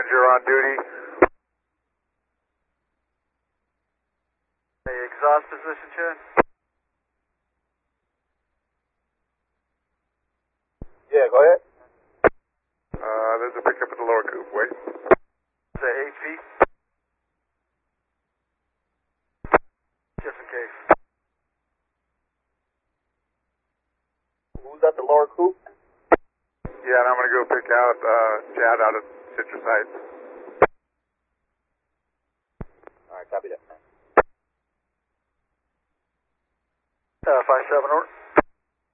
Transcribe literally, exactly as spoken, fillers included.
Ranger on duty. Hey, exhaust position, Chad? Yeah, go ahead. Uh, there's a pickup at the lower coop, wait. Is that eight feet? Just in case. Who's at the lower coop? Yeah, and I'm going to go pick out uh, Chad out at Citrus Heights. Alright, copy that. Uh, five seven, over.